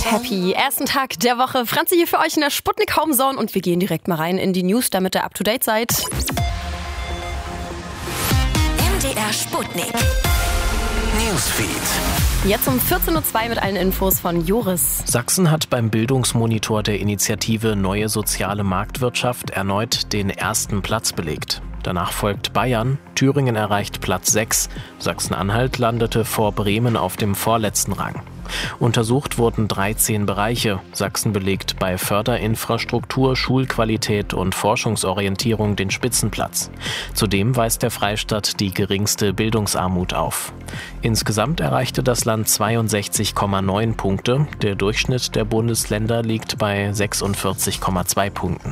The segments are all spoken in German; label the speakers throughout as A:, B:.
A: Happy. Ersten Tag der Woche. Franzi hier für euch in der Sputnik Homezone und wir gehen direkt mal rein in die News, damit ihr up to date seid.
B: MDR Sputnik Newsfeed.
A: Jetzt um 14.02 Uhr mit allen Infos von Joris.
C: Sachsen hat beim Bildungsmonitor der Initiative Neue Soziale Marktwirtschaft erneut den ersten Platz belegt. Danach folgt Bayern, Thüringen erreicht Platz 6, Sachsen-Anhalt landete vor Bremen auf dem vorletzten Rang. Untersucht wurden 13 Bereiche. Sachsen belegt bei Förderinfrastruktur, Schulqualität und Forschungsorientierung den Spitzenplatz. Zudem weist der Freistaat die geringste Bildungsarmut auf. Insgesamt erreichte das Land 62,9 Punkte. Der Durchschnitt der Bundesländer liegt bei 46,2 Punkten.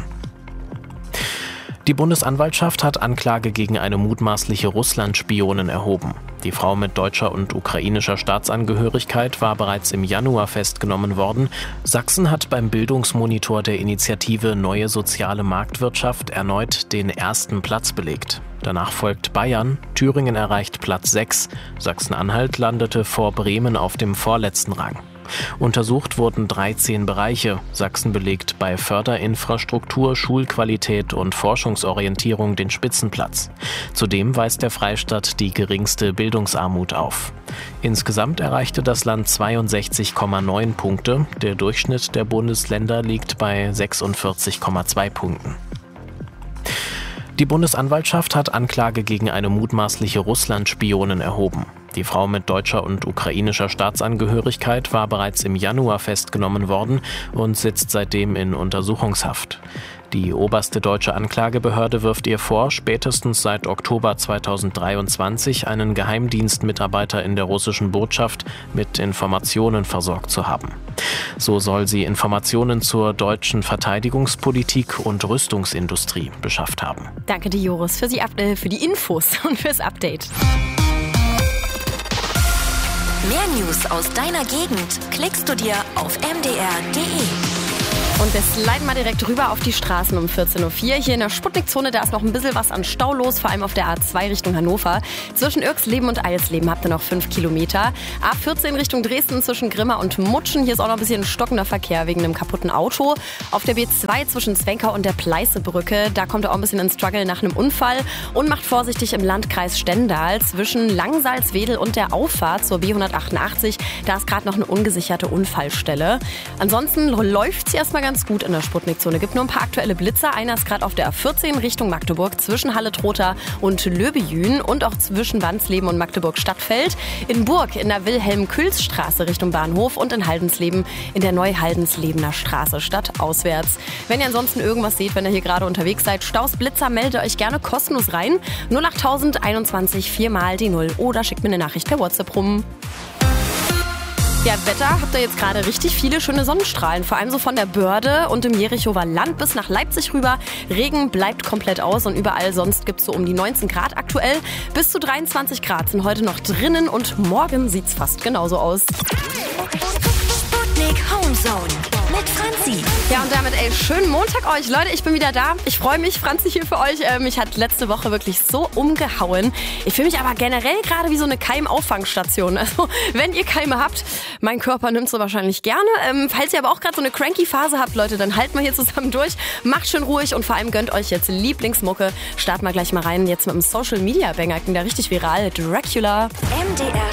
C: Die Bundesanwaltschaft hat Anklage gegen eine mutmaßliche Russland-Spionin erhoben. Die Frau mit deutscher und ukrainischer Staatsangehörigkeit war bereits im Januar festgenommen worden. Sachsen hat beim Bildungsmonitor der Initiative Neue Soziale Marktwirtschaft erneut den ersten Platz belegt. Danach folgt Bayern, Thüringen erreicht Platz 6, Sachsen-Anhalt landete vor Bremen auf dem vorletzten Rang. Untersucht wurden 13 Bereiche. Sachsen belegt bei Förderinfrastruktur, Schulqualität und Forschungsorientierung den Spitzenplatz. Zudem weist der Freistaat die geringste Bildungsarmut auf. Insgesamt erreichte das Land 62,9 Punkte. Der Durchschnitt der Bundesländer liegt bei 46,2 Punkten. Die Bundesanwaltschaft hat Anklage gegen eine mutmaßliche Russland-Spionin erhoben. Die Frau mit deutscher und ukrainischer Staatsangehörigkeit war bereits im Januar festgenommen worden und sitzt seitdem in Untersuchungshaft. Die oberste deutsche Anklagebehörde wirft ihr vor, spätestens seit Oktober 2023 einen Geheimdienstmitarbeiter in der russischen Botschaft mit Informationen versorgt zu haben. So soll sie Informationen zur deutschen Verteidigungspolitik und Rüstungsindustrie beschafft haben.
A: Danke dir, Joris, für die Infos und fürs Update.
B: Mehr News aus deiner Gegend klickst du dir auf mdr.de.
A: Und wir sliden mal direkt rüber auf die Straßen um 14.04 Uhr. Hier in der Sputnik-Zone, da ist noch ein bisschen was an Stau los, vor allem auf der A2 Richtung Hannover. Zwischen Irxleben und Eisleben habt ihr noch 5 Kilometer. A14 Richtung Dresden zwischen Grimma und Mutschen. Hier ist auch noch ein bisschen stockender Verkehr wegen einem kaputten Auto. Auf der B2 zwischen Zwenkau und der Pleißebrücke, da kommt ihr auch ein bisschen in Struggle nach einem Unfall. Und macht vorsichtig im Landkreis Stendal zwischen Langsalzwedel und der Auffahrt zur B188. Da ist gerade noch eine ungesicherte Unfallstelle. Ansonsten läuft es erstmal ganz gut in der Sputnik-Zone. Gibt nur ein paar aktuelle Blitzer. Einer ist gerade auf der A14 Richtung Magdeburg zwischen Halle-Trotha und Löbejün und auch zwischen Wansleben und Magdeburg-Stadtfeld. In Burg in der Wilhelm-Kühls-Straße Richtung Bahnhof und in Haldensleben in der Neu-Haldenslebener Straße stadtauswärts. Wenn ihr ansonsten irgendwas seht, wenn ihr hier gerade unterwegs seid, Staus, Blitzer, meldet euch gerne kostenlos rein. 08021 4 mal die 0 oder schickt mir eine Nachricht per WhatsApp rum. Ja, Wetter, habt ihr jetzt gerade richtig viele schöne Sonnenstrahlen, vor allem so von der Börde und im Jerichower Land bis nach Leipzig rüber. Regen bleibt komplett aus und überall sonst gibt es so um die 19 Grad aktuell. Bis zu 23 Grad sind heute noch drinnen und morgen sieht's fast genauso aus.
B: Sputnik Homezone mit Franzi.
A: Ja, und damit, schönen Montag euch. Leute, ich bin wieder da. Ich freue mich, Franzi hier für euch. Mich hat letzte Woche wirklich so umgehauen. Ich fühle mich aber generell gerade wie so eine Keimauffangstation. Also, wenn ihr Keime habt, mein Körper nimmt so wahrscheinlich gerne. Falls ihr aber auch gerade so eine cranky Phase habt, Leute, dann halten wir hier zusammen durch. Macht schön ruhig und vor allem gönnt euch jetzt Lieblingsmucke. Starten wir gleich mal rein. Jetzt mit dem Social Media Banger ging da richtig viral. Dracula.
B: MDR